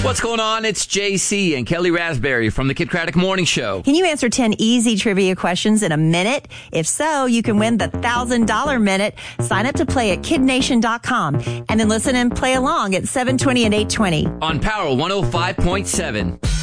What's going on? It's JC and Kelly Raspberry from the Kid Craddock Morning Show. Can you answer 10 easy trivia questions in a minute? If so, you can win the $1,000 minute. Sign up to play at kidnation.com and then listen and play along at 7:20 and 8:20 on Power 105.7.